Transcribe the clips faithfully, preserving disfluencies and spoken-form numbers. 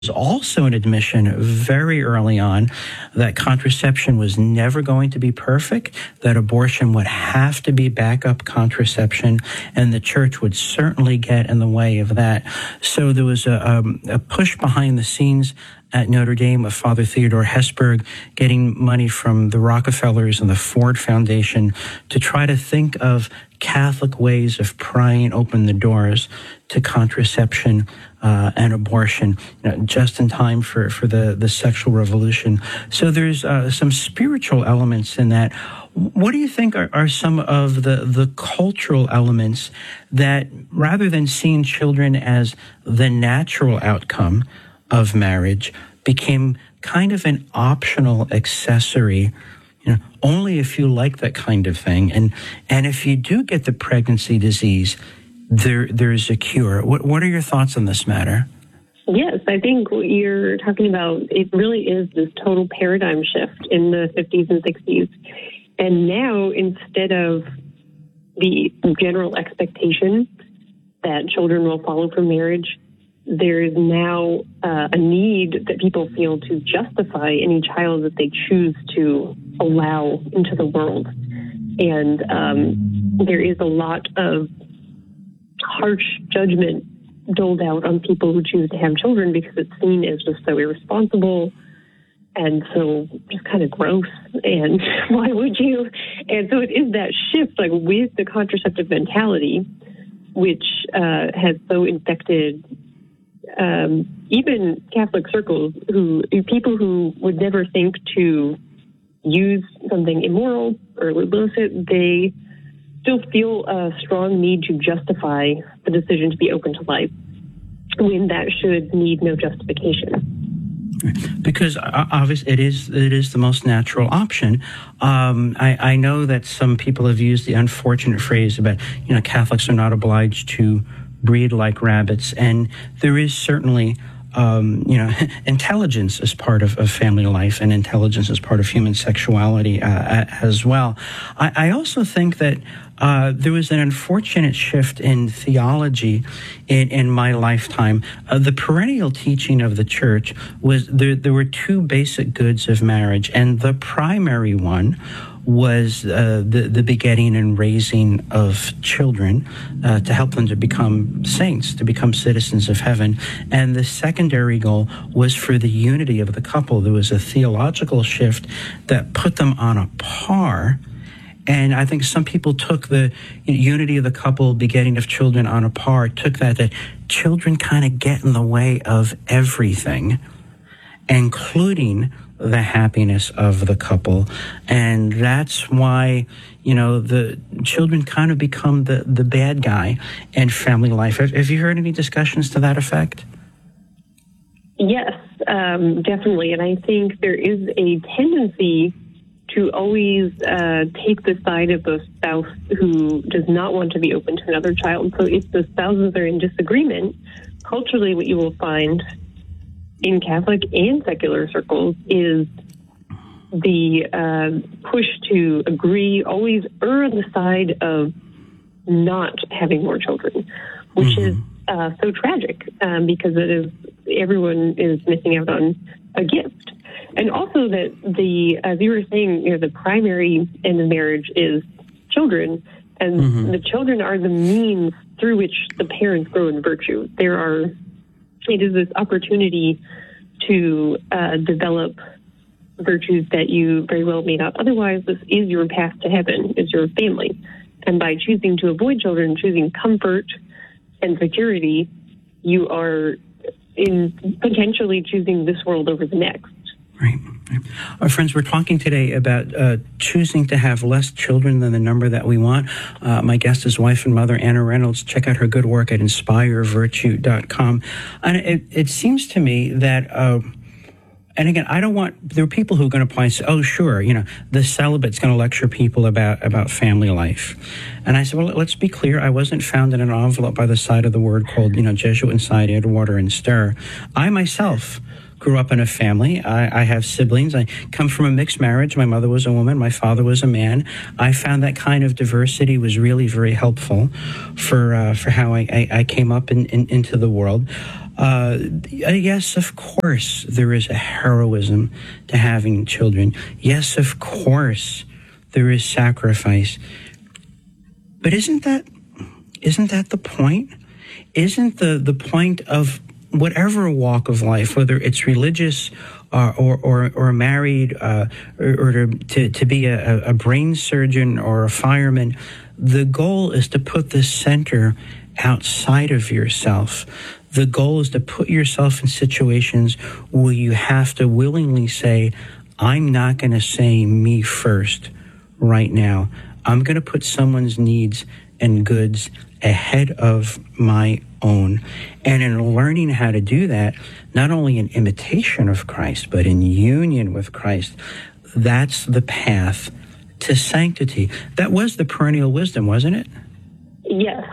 was also an admission very early on that contraception was never going to be perfect, that abortion would have to be backup contraception, and the church would certainly get in the way of that. So there was a, um, a push behind the scenes at Notre Dame of Father Theodore Hesburgh, getting money from the Rockefellers and the Ford Foundation to try to think of Catholic ways of prying open the doors to contraception uh, and abortion, you know, just in time for, for the, the sexual revolution. So there's uh, some spiritual elements in that. What do you think are, are some of the, the cultural elements that, rather than seeing children as the natural outcome of marriage, became kind of an optional accessory, you know, only if you like that kind of thing. And and if you do get the pregnancy disease, there there's a cure. What what are your thoughts on this matter? Yes, I think what you're talking about, it really is this total paradigm shift in the fifties and sixties. And now, instead of the general expectation that children will follow from marriage, there is now uh, a need that people feel to justify any child that they choose to allow into the world. And um, there is a lot of harsh judgment doled out on people who choose to have children because it's seen as just so irresponsible and so just kind of gross. And why would you? And so it is that shift, like with the contraceptive mentality, which uh, has so infected Um, even Catholic circles, who people who would never think to use something immoral or illicit, they still feel a strong need to justify the decision to be open to life when that should need no justification. Because obviously it is it is the most natural option. Um, I, I know that some people have used the unfortunate phrase about, you know, Catholics are not obliged to breed like rabbits, and there is certainly, um, you know, intelligence as part of, of family life, and intelligence as part of human sexuality uh, as well. I, I also think that uh, there was an unfortunate shift in theology in, in my lifetime. Uh, the perennial teaching of the church was there, there were two basic goods of marriage, and the primary one was uh, the, the begetting and raising of children uh, to help them to become saints, to become citizens of heaven. And the secondary goal was for the unity of the couple. There was a theological shift that put them on a par. And I think some people took the unity of the couple, begetting of children on a par, took that, that children kind of get in the way of everything, including the happiness of the couple. And that's why, you know, the children kind of become the, the bad guy in family life. Have, have you heard any discussions to that effect? Yes, um, definitely. And I think there is a tendency to always uh, take the side of the spouse who does not want to be open to another child. So if the spouses are in disagreement, culturally what you will find in Catholic and secular circles is the uh, push to agree, always err on the side of not having more children, which mm-hmm. is uh, so tragic um, because it is everyone is missing out on a gift. And also that the, as you were saying, you know, the primary end of marriage is children, and mm-hmm. the children are the means through which the parents grow in virtue. There are It is this opportunity to uh, develop virtues that you very well may not otherwise. This is your path to heaven, is your family. And by choosing to avoid children, choosing comfort and security, you are in potentially choosing this world over the next. Right. Our friends, we're talking today about uh, choosing to have less children than the number that we want. Uh, my guest is wife and mother Anna Reynolds. Check out her good work at inspire virtue dot com. And it, it seems to me that, uh, and again, I don't want, there are people who are going to point and say, oh, sure, you know, the celibate's going to lecture people about, about family life. And I said, well, let's be clear. I wasn't found in an envelope by the side of the word called, you know, Jesuit inside, add water and stir. I myself grew up in a family. I, I have siblings. I come from a mixed marriage. My mother was a woman. My father was a man. I found that kind of diversity was really very helpful for uh, for how I, I, I came up in, in, into the world. Uh, yes, of course, there is a heroism to having children. Yes, of course, there is sacrifice. But isn't that isn't that the point? Isn't the, the point of whatever walk of life, whether it's religious uh, or, or or married uh, or, or to, to to be a, a brain surgeon or a fireman, the goal is to put the center outside of yourself. The goal is to put yourself in situations where you have to willingly say, I'm not going to say me first right now. I'm going to put someone's needs and goods ahead of my own. And in learning how to do that, not only in imitation of Christ, but in union with Christ, that's the path to sanctity. That was the perennial wisdom, wasn't it? Yes.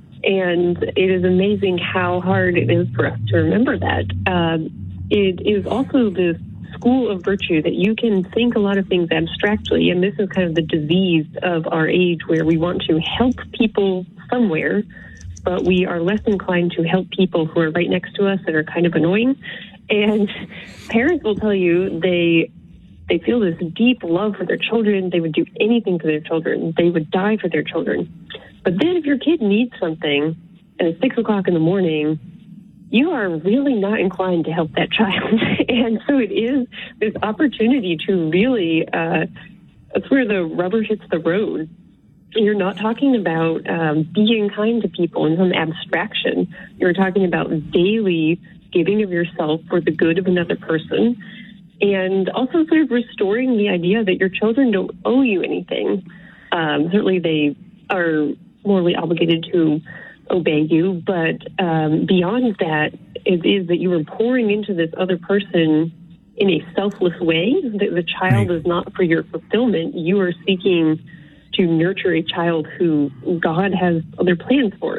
And it is amazing how hard it is for us to remember that. Um, it is also this school of virtue that you can think a lot of things abstractly, and this is kind of the disease of our age where we want to help people somewhere, but we are less inclined to help people who are right next to us that are kind of annoying. And parents will tell you they they feel this deep love for their children. They would do anything for their children. They would die for their children. But then if your kid needs something and it's six o'clock in the morning, you are really not inclined to help that child. And so it is this opportunity to really, uh, that's where the rubber hits the road. You're not talking about um, being kind to people in some abstraction. You're talking about daily giving of yourself for the good of another person, and also sort of restoring the idea that your children don't owe you anything. Um, certainly they are morally obligated to obey you, but um, beyond that, it is that you are pouring into this other person in a selfless way. The, the child Right. is not for your fulfillment. You are seeking to nurture a child who God has other plans for.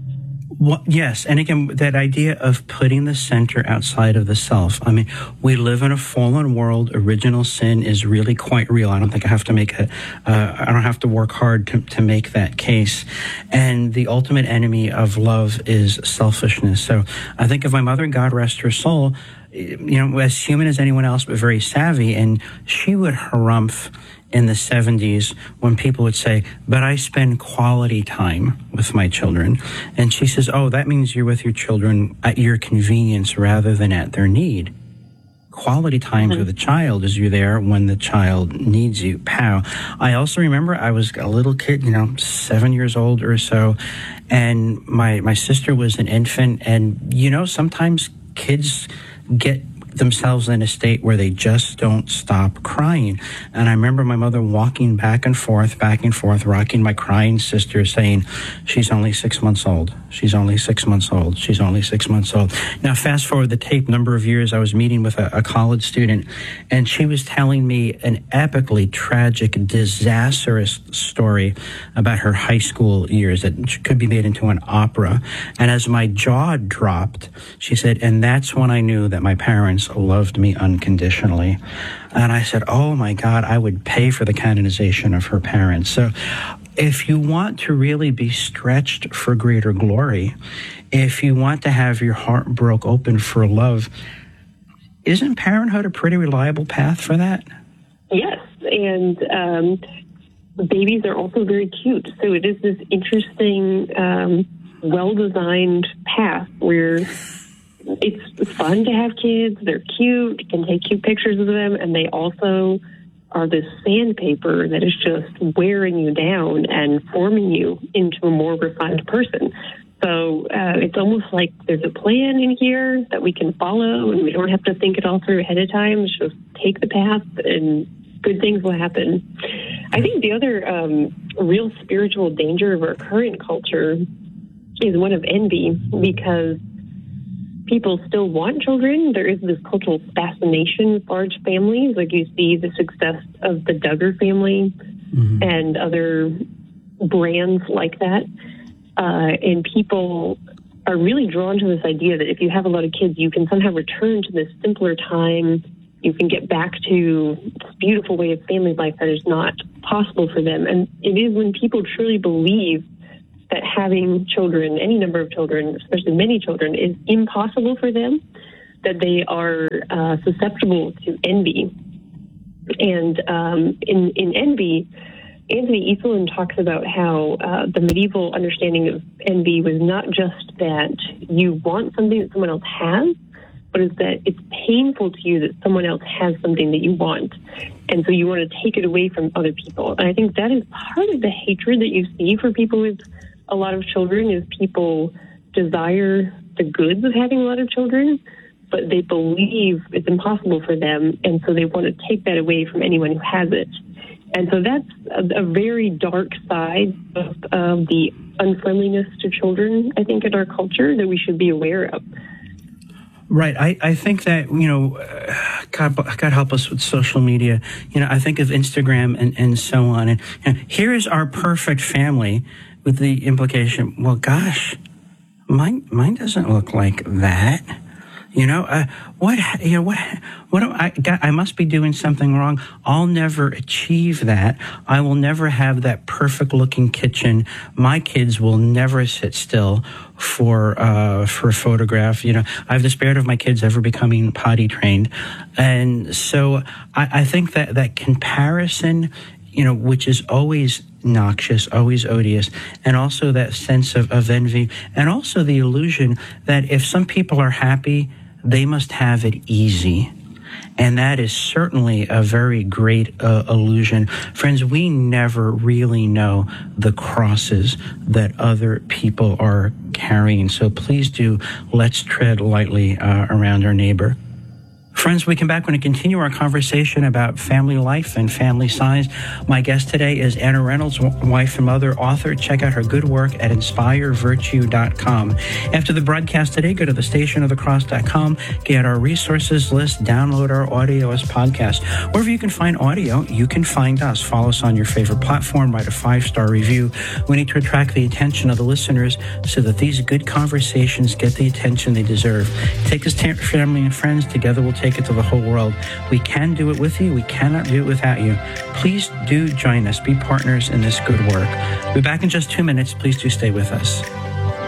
Well, yes, and again, that idea of putting the center outside of the self. I mean, we live in a fallen world. Original sin is really quite real. I don't think I have to make a, uh, I don't have to work hard to, to make that case. And the ultimate enemy of love is selfishness. So I think of my mother, God rest her soul, you know, as human as anyone else, but very savvy, and she would harumph in the seventies when people would say, but I spend quality time with my children. And she says, oh, that means you're with your children at your convenience rather than at their need. Quality time mm-hmm. with a child is you're there when the child needs you. Pow. I also remember I was a little kid, you know, seven years old or so, and my, my sister was an infant, and, you know, sometimes kids get themselves in a state where they just don't stop crying. And I remember my mother walking back and forth, back and forth, rocking my crying sister, saying, she's only six months old. She's only six months old. She's only six months old. Now, fast forward the tape, number of years, I was meeting with a, a college student, and she was telling me an epically tragic, disastrous story about her high school years that could be made into an opera. And as my jaw dropped, she said, and that's when I knew that my parents loved me unconditionally. And I said, oh my God, I would pay for the canonization of her parents. So if you want to really be stretched for greater glory, if you want to have your heart broke open for love, isn't parenthood a pretty reliable path for that? Yes, and um, babies are also very cute. So it is this interesting, um, well-designed path where it's fun to have kids. They're cute. You can take cute pictures of them, and they also are this sandpaper that is just wearing you down and forming you into a more refined person. So uh, it's almost like there's a plan in here that we can follow, and we don't have to think it all through ahead of time. Just take the path, and good things will happen. I think the other um, real spiritual danger of our current culture is one of envy, because people still want children. There is this cultural fascination with large families. Like you see the success of the Duggar family mm-hmm. and other brands like that. Uh, and people are really drawn to this idea that if you have a lot of kids, you can somehow return to this simpler time. You can get back to this beautiful way of family life that is not possible for them. And it is when people truly believe that having children, any number of children, especially many children, is impossible for them, that they are uh, susceptible to envy. And um, in, in envy, Anthony Easterlin talks about how uh, the medieval understanding of envy was not just that you want something that someone else has, but is that it's painful to you that someone else has something that you want. And so you want to take it away from other people. And I think that is part of the hatred that you see for people with a lot of children, is people desire the goods of having a lot of children, but they believe it's impossible for them. And so they want to take that away from anyone who has it. And so that's a, a very dark side of, of the unfriendliness to children, I think, in our culture that we should be aware of. Right. I, I think that, you know, uh, God, God help us with social media. You know, I think of Instagram and, and so on. And you know, here is our perfect family, with the implication, well, gosh, mine, mine doesn't look like that. You know, uh, what, you know, what, what do I got? I must be doing something wrong. I'll never achieve that. I will never have that perfect looking kitchen. My kids will never sit still for, uh, for a photograph. You know, I've despaired of my kids ever becoming potty trained. And so I, I think that that comparison, you know, which is always noxious, always odious, and also that sense of, of envy, and also the illusion that if some people are happy, they must have it easy. And that is certainly a very great uh, illusion. Friends, we never really know the crosses that other people are carrying. So please do, let's tread lightly uh, around our neighbor. Friends, we come back when we continue our conversation about family life and family size. My guest today is Anna Reynolds, wife and mother, author. Check out her good work at inspire virtue dot com. After the broadcast today, go to the station of the cross dot com, get our resources list, download our audio as podcast. Wherever you can find audio, you can find us. Follow us on your favorite platform, write a five-star review. We need to attract the attention of the listeners so that these good conversations get the attention they deserve. Take us to family and friends. Together we'll take it to the whole world. We can do it with you. We cannot do it without you. Please do join us. Be partners in this good work. We'll be back in just two minutes. Please do stay with us.